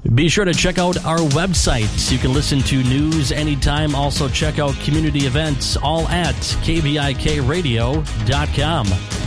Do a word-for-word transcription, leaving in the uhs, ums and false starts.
Be sure to check out our website. You can listen to news anytime. Also check out community events, all at k v i k radio dot com.